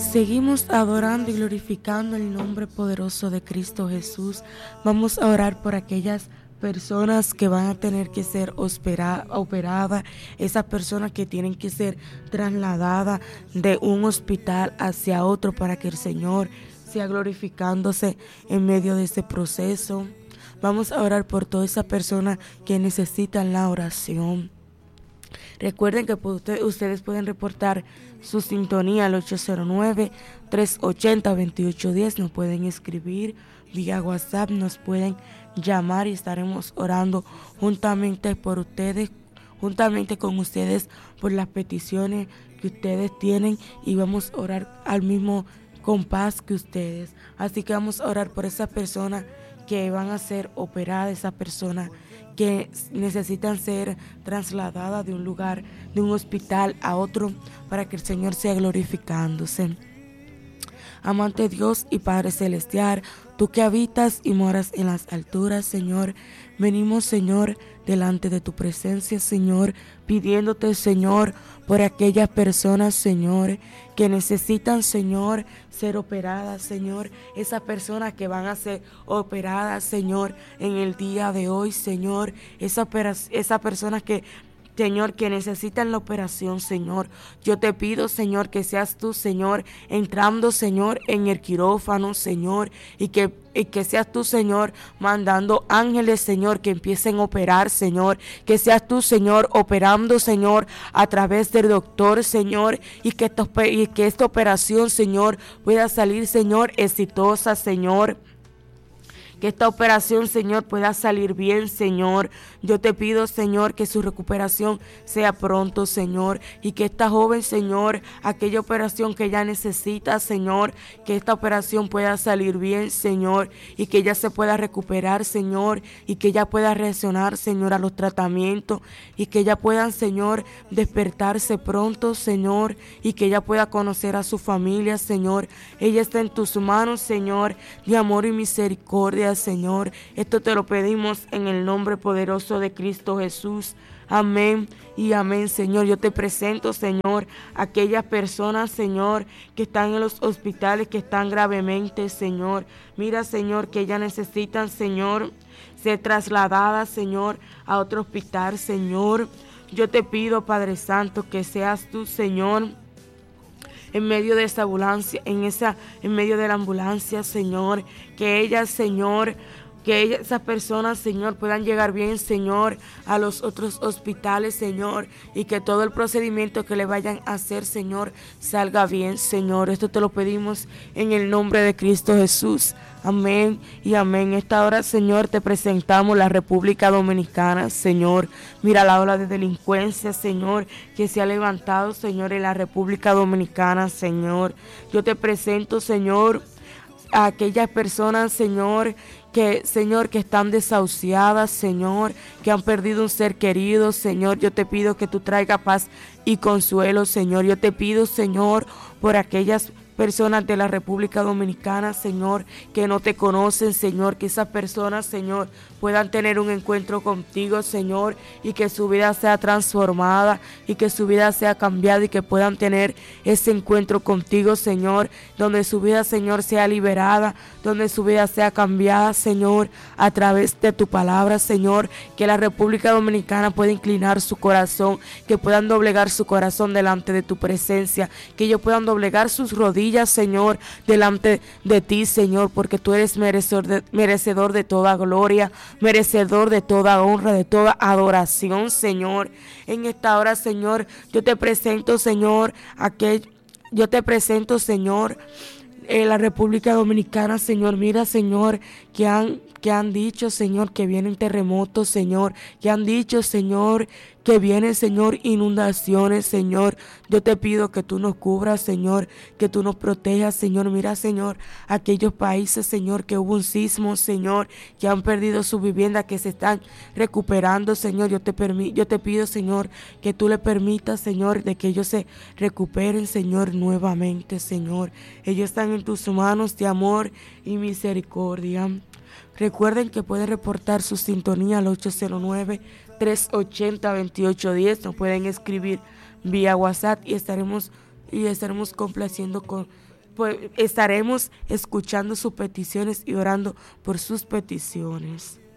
Seguimos adorando y glorificando el nombre poderoso de Cristo Jesús. Vamos a orar por aquellas personas que van a tener que ser operadas, esas personas que tienen que ser trasladadas de un hospital hacia otro para que el Señor sea glorificándose en medio de ese proceso. Vamos a orar por todas esas personas que necesitan la oración. Recuerden que ustedes pueden reportar su sintonía al 809-380-2810. Nos pueden escribir vía WhatsApp, nos pueden llamar y estaremos orando juntamente por ustedes, juntamente con ustedes por las peticiones que ustedes tienen, y vamos a orar al mismo compás que ustedes. Así que vamos a orar por esas personas que van a ser operadas, esas personas que necesitan ser trasladadas de un lugar, de un hospital a otro, para que el Señor sea glorificándose. Amante Dios y Padre Celestial, tú que habitas y moras en las alturas, Señor, venimos, Señor, delante de tu presencia, Señor, pidiéndote, Señor, por aquellas personas, Señor, que necesitan, Señor, ser operadas, Señor, esas personas que van a ser operadas, Señor, en el día de hoy, Señor, esas personas que, Señor, que necesitan la operación, Señor. Yo te pido, Señor, que seas tú, Señor, entrando, Señor, en el quirófano, Señor, y que seas tú, Señor, mandando ángeles, Señor, que empiecen a operar, Señor, que seas tú, Señor, operando, Señor, a través del doctor, Señor, y que esta operación, Señor, pueda salir, Señor, exitosa, Señor. Que esta operación, Señor, pueda salir bien, Señor. Yo te pido, Señor, que su recuperación sea pronto, Señor. Y que esta joven, Señor, aquella operación que ella necesita, Señor, que esta operación pueda salir bien, Señor. Y que ella se pueda recuperar, Señor. Y que ella pueda reaccionar, Señor, a los tratamientos. Y que ella pueda, Señor, despertarse pronto, Señor. Y que ella pueda conocer a su familia, Señor. Ella está en tus manos, Señor, de amor y misericordia, Señor. Esto te lo pedimos en el nombre poderoso de Cristo Jesús. Amén y amén, Señor. Yo te presento, Señor, aquellas personas, Señor, que están en los hospitales, que están gravemente, Señor. Mira, Señor, que ellas necesitan, Señor, ser trasladadas, Señor, a otro hospital, Señor. Yo te pido, Padre Santo, que seas tú, Señor, en medio de esa ambulancia, en medio de la ambulancia, Señor, que ellas, Señor, esas personas, Señor, puedan llegar bien, Señor, a los otros hospitales, Señor, y que todo el procedimiento que le vayan a hacer, Señor, salga bien, Señor. Esto te lo pedimos en el nombre de Cristo Jesús. Amén y amén. Esta hora, Señor, te presentamos la República Dominicana, Señor. Mira la ola de delincuencia, Señor, que se ha levantado, Señor, en la República Dominicana, Señor. Yo te presento, Señor, a aquellas personas, Señor, que están desahuciadas, Señor, que han perdido un ser querido, Señor. Yo te pido que tú traigas paz y consuelo, Señor. Yo te pido, Señor, por aquellas personas de la República Dominicana, Señor, que no te conocen, Señor, que esas personas, Señor, puedan tener un encuentro contigo, Señor, y que su vida sea transformada y que su vida sea cambiada y que puedan tener ese encuentro contigo, Señor, donde su vida, Señor, sea liberada, donde su vida sea cambiada, Señor, a través de tu palabra, Señor, que la República Dominicana pueda inclinar su corazón, que puedan doblegar su corazón delante de tu presencia, que ellos puedan doblegar sus rodillas, Señor, delante de ti, Señor, porque tú eres merecedor de toda gloria, merecedor de toda honra, de toda adoración, Señor. En esta hora, Señor, yo te presento, Señor, la República Dominicana, Señor. Mira, Señor, que han dicho, Señor, que vienen terremotos, Señor, que han dicho, Señor, que vienen, Señor, inundaciones, Señor. Yo te pido que tú nos cubras, Señor, que tú nos protejas, Señor. Mira, Señor, aquellos países, Señor, que hubo un sismo, Señor, que han perdido su vivienda, que se están recuperando, Señor. Yo te pido, Señor, que tú le permitas, Señor, de que ellos se recuperen, Señor, nuevamente, Señor. Ellos están en tus manos de amor y misericordia. Recuerden que pueden reportar su sintonía al 809-380-2810. Nos pueden escribir vía WhatsApp y estaremos complaciendo estaremos escuchando sus peticiones y orando por sus peticiones.